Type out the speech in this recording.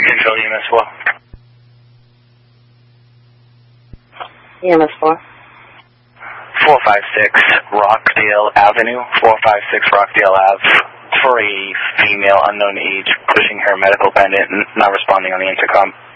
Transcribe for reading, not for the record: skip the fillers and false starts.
Control EMS 4. EMS 4. 456 Rockdale Avenue, 456 Rockdale Ave, for a female unknown age pushing her medical pendant and not responding on the intercom.